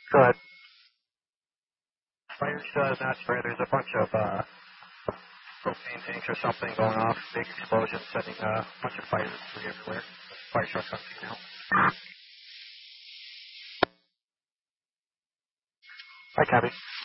Go ahead. Fires not spread. There's a bunch of propane tanks or something going off. Big explosion, setting a bunch of fires everywhere. Fire truck on scene now. Hi, copy.